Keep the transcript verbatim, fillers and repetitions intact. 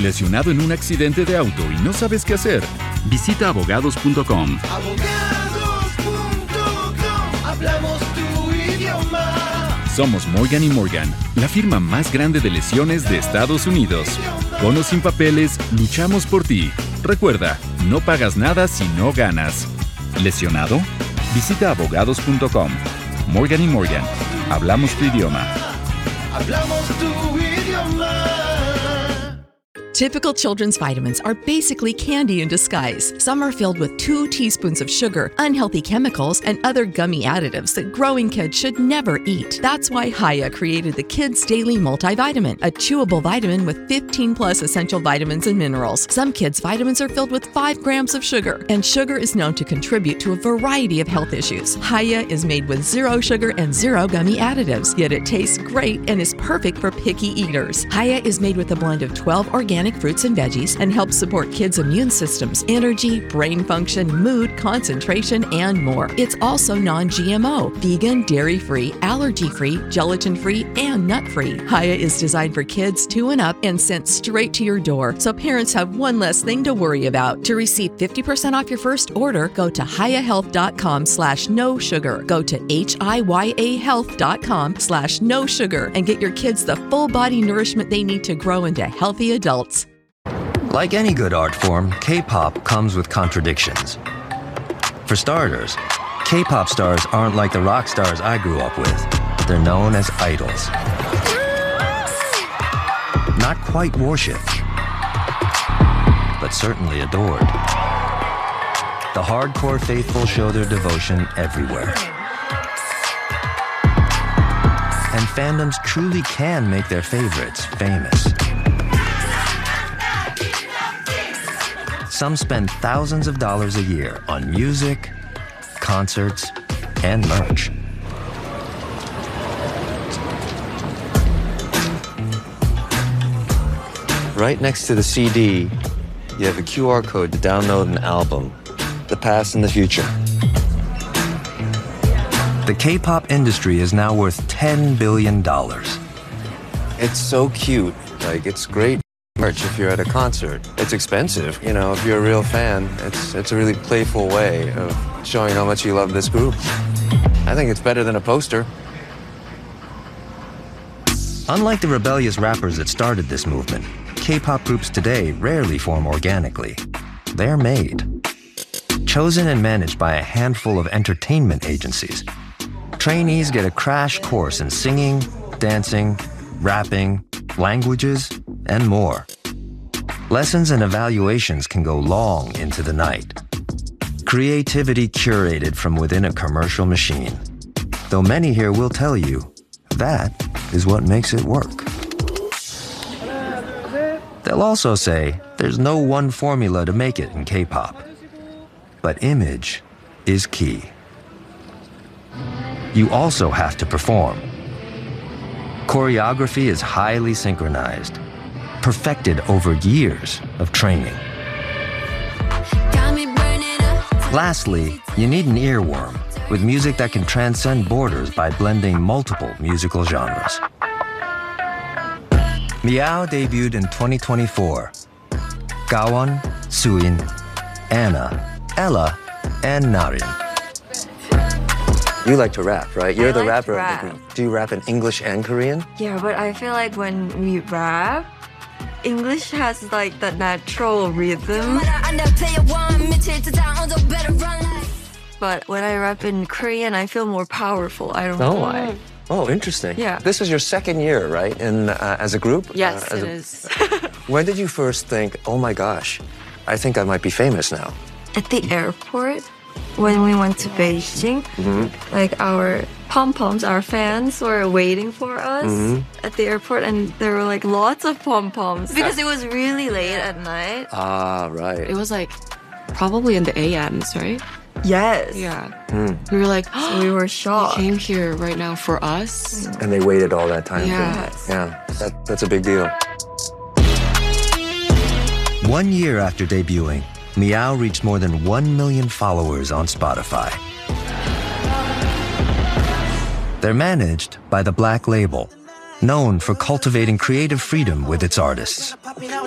¿Lesionado en un accidente de auto y no sabes qué hacer? Visita abogados punto com. abogados punto com, hablamos tu idioma. Somos Morgan y Morgan, la firma más grande de lesiones de Estados Unidos. Con o sin papeles, luchamos por ti. Recuerda, no pagas nada si no ganas. ¿Lesionado? Visita abogados punto com. Morgan y Morgan, hablamos tu idioma. Hablamos tu idioma. Typical children's vitamins are basically candy in disguise. Some are filled with two teaspoons of sugar, unhealthy chemicals, and other gummy additives that growing kids should never eat. That's why Hiya created the Kids Daily Multivitamin, a chewable vitamin with fifteen plus essential vitamins and minerals. Some kids' vitamins are filled with five grams of sugar, and sugar is known to contribute to a variety of health issues. Hiya is made with zero sugar and zero gummy additives, yet it tastes great and is perfect for picky eaters. Hiya is made with a blend of twelve organic fruits and veggies and helps support kids' immune systems, energy, brain function, mood, concentration, and more. It's also non-G M O, vegan, dairy-free, allergy-free, gelatin-free, and nut-free. Hiya is designed for kids two and up and sent straight to your door, so parents have one less thing to worry about. To receive fifty percent off your first order, go to hiyahealth.com slash no sugar. Go to H-I-Y-A health.com slash no sugar and get your kids the full body nourishment they need to grow into healthy adults. Like any good art form, K-pop comes with contradictions. For starters, K-pop stars aren't like the rock stars I grew up with. They're known as idols. Not quite worshipped, but certainly adored. The hardcore faithful show their devotion everywhere. And fandoms truly can make their favorites famous. Some spend thousands of dollars a year on music, concerts, and merch. Right next to the C D, you have a Q R code to download an album, the past and the future. The K-pop industry is now worth ten billion dollars. It's so cute. Like, it's great merch if you're at a concert. It's expensive. You know, if you're a real fan, it's, it's a really playful way of showing how much you love this group. I think it's better than a poster. Unlike the rebellious rappers that started this movement, K-pop groups today rarely form organically. They're made. Chosen and managed by a handful of entertainment agencies. Trainees get a crash course in singing, dancing, rapping, languages, and more. Lessons and evaluations can go long into the night. Creativity curated from within a commercial machine. Though many here will tell you, that is what makes it work. They'll also say there's no one formula to make it in K-pop. But image is key. You also have to perform. Choreography is highly synchronized, perfected over years of training. Lastly, you need an earworm with music that can transcend borders by blending multiple musical genres. Meow debuted in twenty twenty-four. Gawon, Suin, Anna, Ella, and Narin. You like to rap, right? You're I the like rapper to of rap. the group. Do you rap in English and Korean? Yeah, but I feel like when we rap, English has like the natural rhythm. But when I rap in Korean, I feel more powerful. I don't know why. Oh, interesting. Yeah. This is your second year, right, in uh, as a group? Yes, uh, as it a- is. When did you first think, oh my gosh, I think I might be famous now? At the airport, when we went to Beijing, like our pom-poms, our fans were waiting for us at the airport, and there were like lots of pom-poms because it was really late at night. Ah, right. It was like probably in the A Ms, right? Yes. Yeah. We were like, So we were you shocked. came here right now for us? And they waited all that time. for you. Yes. Yeah, that, that's a big deal. One year after debuting, Meow reached more than one million followers on Spotify. They're managed by The Black Label, known for cultivating creative freedom with its artists.